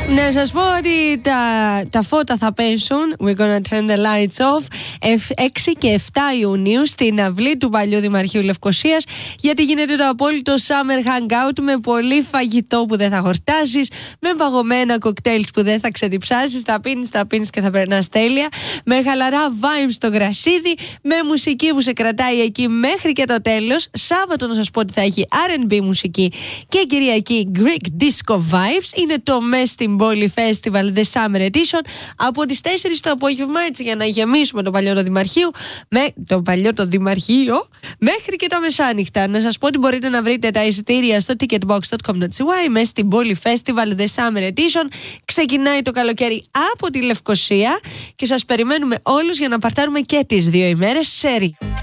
Να σας πω ότι τα φώτα θα πέσουν. We're gonna turn the lights off 6 και 7 Ιουνίου στην αυλή του παλιού Δημαρχείου Λευκωσίας, γιατί γίνεται το απόλυτο summer hangout με πολύ φαγητό που δεν θα χορτάσεις, με παγωμένα κοκτέιλς που δεν θα ξεδιψάσεις, θα πίνεις και θα περνάς τέλεια, με χαλαρά vibes στο γρασίδι, με μουσική που σε κρατάει εκεί μέχρι και το τέλος. Σάββατο να σας πω ότι θα έχει R&B μουσική και Κυριακή Greek Disco Vibes. Είναι το MES στην Πόλη Festival The Summer Edition από τις 4 το απόγευμα, έτσι για να γεμίσουμε το παλιό το Δημαρχείο μέχρι και τα μεσάνυχτα. Να σας πω ότι μπορείτε να βρείτε τα εισιτήρια στο ticketbox.com.cy μέσα στην Πόλη Festival The Summer Edition. Ξεκινάει το καλοκαίρι από τη Λευκωσία και σας περιμένουμε όλους για να παρτάρουμε και τις 2 ημέρες σερί.